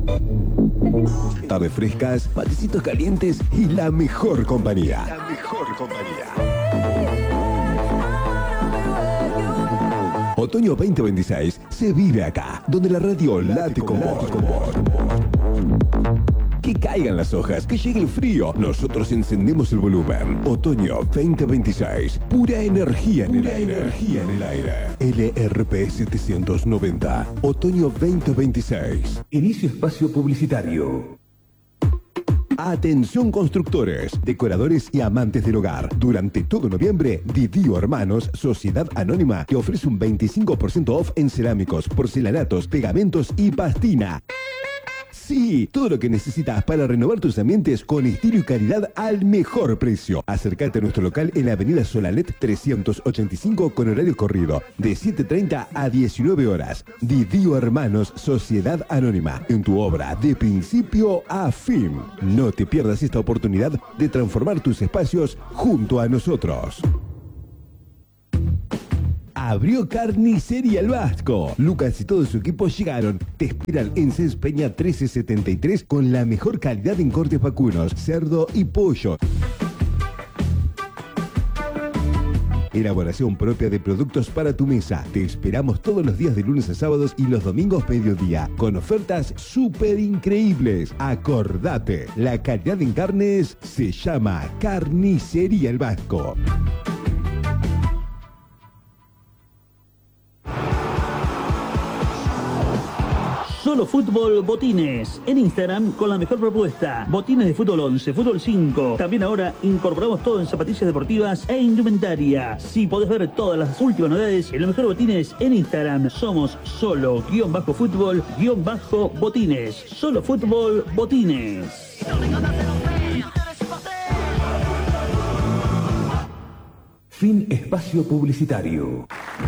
Tardes frescas, matecitos calientes y la mejor compañía. La mejor compañía. Otoño 2026 se vive acá, donde la radio late con vos. Que caigan las hojas, que llegue el frío. Nosotros encendemos el volumen. Otoño 2026. Pura energía en el aire. LRP 790. Otoño 2026. Inicio espacio publicitario. Atención constructores, decoradores y amantes del hogar. Durante todo noviembre, Didio Hermanos, Sociedad Anónima, te ofrece un 25% off en cerámicos, porcelanatos, pegamentos y pastina. Sí, todo lo que necesitas para renovar tus ambientes con estilo y calidad al mejor precio. Acércate a nuestro local en la avenida Solanet 385 con horario corrido, de 7:30 a 19 horas. Didio Hermanos, Sociedad Anónima, en tu obra de principio a fin. No te pierdas esta oportunidad de transformar tus espacios junto a nosotros. Abrió Carnicería El Vasco. Lucas y todo su equipo llegaron. Te esperan en Cés Peña 1373 con la mejor calidad en cortes vacunos, cerdo y pollo. Elaboración propia de productos para tu mesa. Te esperamos todos los días de lunes a sábados y los domingos mediodía, con ofertas súper increíbles. Acordate, la calidad en carnes se llama Carnicería El Vasco. Solo Fútbol Botines. En Instagram con la mejor propuesta. Botines de fútbol 11, fútbol 5. También ahora incorporamos todo en zapatillas deportivas e indumentaria. Si podés ver todas las últimas novedades en los mejores botines en Instagram. Somos solo_fútbol_botines. Solo Fútbol Botines. Fin espacio publicitario.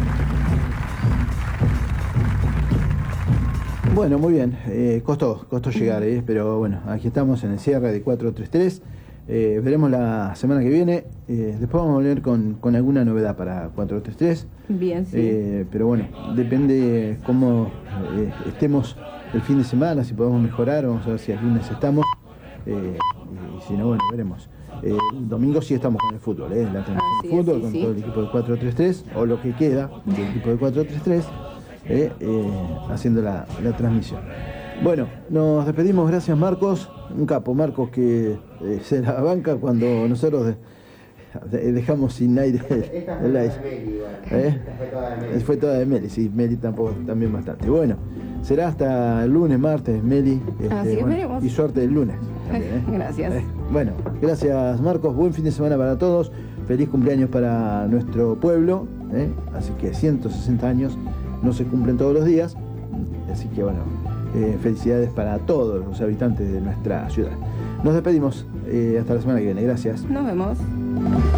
Bueno, muy bien, costó llegar, pero bueno, aquí estamos en el cierre de 433. Veremos la semana que viene. Después vamos a volver con alguna novedad para 433. Bien, sí. Pero bueno, depende cómo estemos el fin de semana, si podemos mejorar, vamos a ver si el lunes estamos. Y si no, bueno, veremos. El domingo sí estamos con el fútbol, la transmisión de fútbol, con todo el equipo de 433, o lo que queda del equipo de 433. Haciendo la transmisión. Bueno, nos despedimos, gracias Marcos, un capo Marcos que se la banca cuando nosotros dejamos sin aire el aire. Fue toda de Meli, sí, Meli también bastante. Bueno, será hasta el lunes, martes, Meli, Así bueno, y suerte el lunes también, Gracias. Bueno, gracias Marcos, buen fin de semana para todos, feliz cumpleaños para nuestro pueblo, así que 160 años no se cumplen todos los días, así que bueno, felicidades para todos los habitantes de nuestra ciudad. Nos despedimos, hasta la semana que viene, gracias. Nos vemos.